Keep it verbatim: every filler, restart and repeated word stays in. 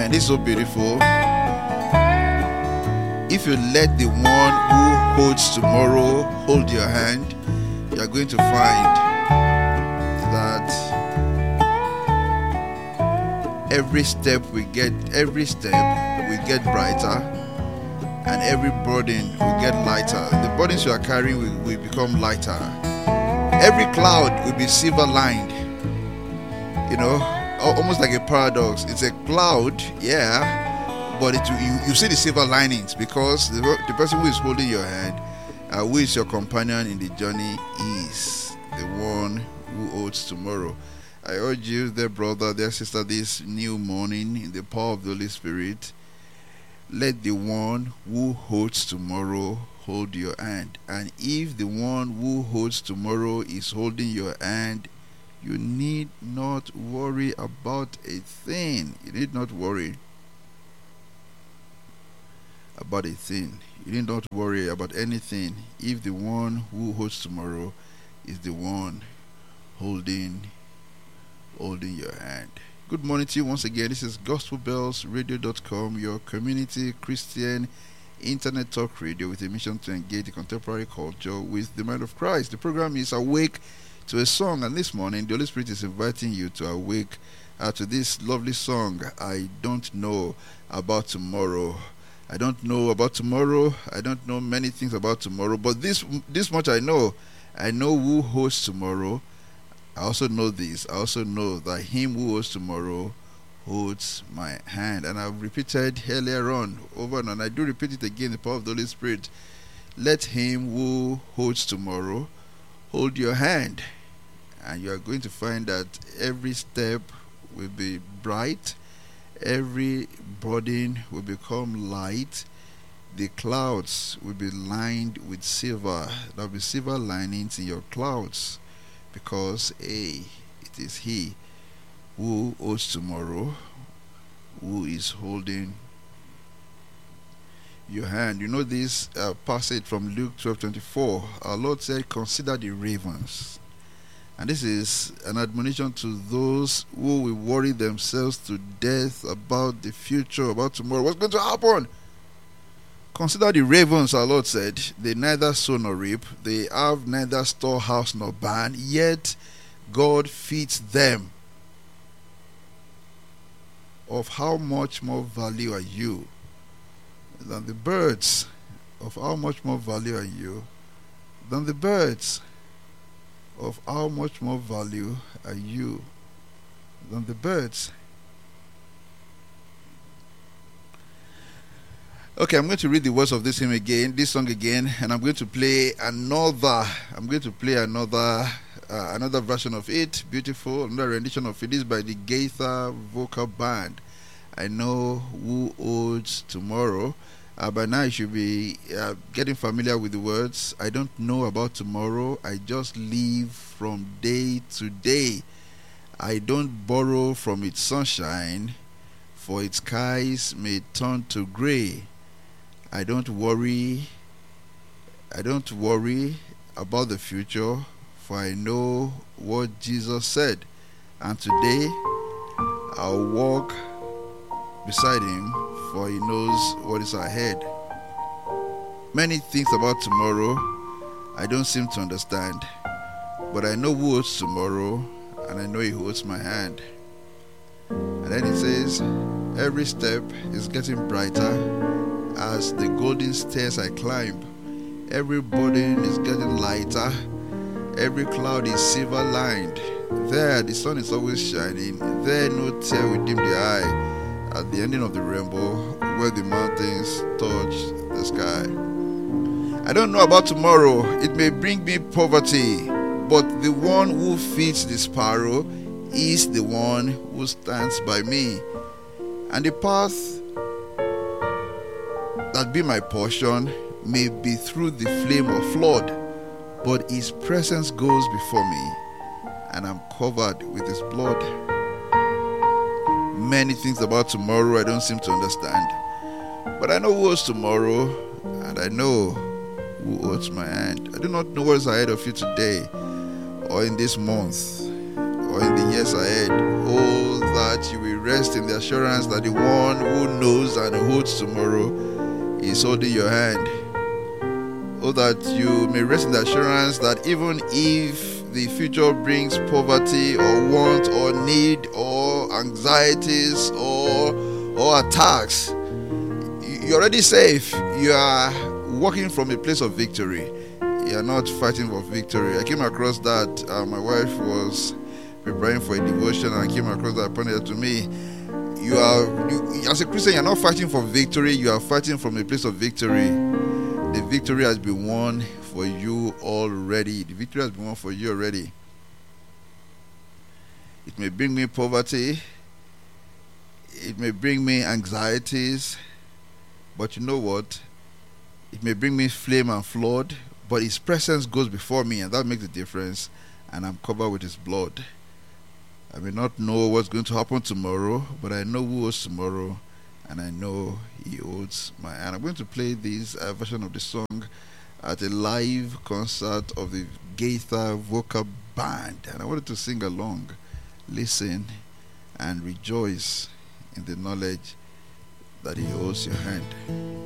Amen. This is so beautiful. If you let the one who holds tomorrow hold your hand, you are going to find that every step we get, every step we get brighter, and every burden will get lighter. The burdens you are carrying will, will become lighter. Every cloud will be silver lined. You know, almost like a paradox. It's a cloud, yeah. But it, you, you see the silver linings because the, the person who is holding your hand, uh, who is your companion in the journey, is the one who holds tomorrow. I urge you, dear brother, dear sister, this new morning, in the power of the Holy Spirit, let the one who holds tomorrow hold your hand. And if the one who holds tomorrow is holding your hand, you need not worry about a thing. You need not worry about a thing. You need not worry about anything if the one who holds tomorrow is the one holding holding your hand. Good morning to you once again. This is gospel bells radio dot com, your community Christian internet talk radio with a mission to engage the contemporary culture with the mind of Christ. The program is Awake to a Song, and this morning the Holy Spirit is inviting you to awake uh, to this lovely song, I Don't Know About Tomorrow. I don't know about tomorrow. I don't know many things about tomorrow, but this this much I know. I know who holds tomorrow. I also know this. I also know that him who holds tomorrow holds my hand. And I've repeated earlier on, over and on. I do repeat it again, the power of the Holy Spirit. Let him who holds tomorrow hold your hand. And you are going to find that every step will be bright. Every burden will become light. The clouds will be lined with silver. There will be silver linings in your clouds, because A, it is he who holds tomorrow, who is holding your hand. You know this uh, passage from Luke twelve twenty-four. Our Lord said, consider the ravens. And this is an admonition to those who will worry themselves to death about the future, about tomorrow. What's going to happen? Consider the ravens, our Lord said. They neither sow nor reap. They have neither storehouse nor barn. Yet God feeds them. Of how much more value are you than the birds? Of how much more value are you than the birds? Of how much more value are you than the birds? Okay, I'm going to read the words of this hymn again, this song again, and I'm going to play another. I'm going to play another, uh, another version of it. Beautiful, another rendition of it. This is by the Gaither Vocal Band. I know who holds tomorrow. Uh, by now you should be uh, getting familiar with the words. I don't know about tomorrow. I just live from day to day. I don't borrow from its sunshine, for its skies may turn to gray. I don't worry. I don't worry about the future, for I know what Jesus said. And today I'll walk beside him, for he knows what is ahead. Many things about tomorrow I don't seem to understand, but I know who holds tomorrow, and I know he holds my hand. And then it says, every step is getting brighter as the golden stairs I climb. Every burden is getting lighter. Every cloud is silver lined. There the sun is always shining. There no tear will dim the eye. At the ending of the rainbow, where the mountains touch the sky. I don't know about tomorrow. It may bring me poverty, but the one who feeds the sparrow is the one who stands by me. And the path that be my portion may be through the flame or flood, but his presence goes before me, and I'm covered with his blood. Many things about tomorrow I don't seem to understand, but I know who holds tomorrow, and I know who holds my hand. I do not know what is ahead of you today, or in this month, or in the years ahead. Oh, that you will rest in the assurance that the one who knows and holds tomorrow is holding your hand. Oh, that you may rest in the assurance that even if the future brings poverty or want or need or anxieties or or attacks, you're already safe. You are walking from a place of victory. You are not fighting for victory. I came across that. Uh, my wife was preparing for a devotion, and I came across that, pointed to me. You are, you, as a Christian, you are not fighting for victory. You are fighting from a place of victory. The victory has been won for you already. The victory has been won for you already. It may bring me poverty. It may bring me anxieties. But you know what? It may bring me flame and flood. But His presence goes before me, and that makes a difference. And I'm covered with His blood. I may not know what's going to happen tomorrow, but I know who holds tomorrow, and I know He holds my hand. I'm going to play this uh, version of the song at a live concert of the Gaither Vocal Band, and I wanted to sing along. Listen and rejoice in the knowledge that He holds your hand.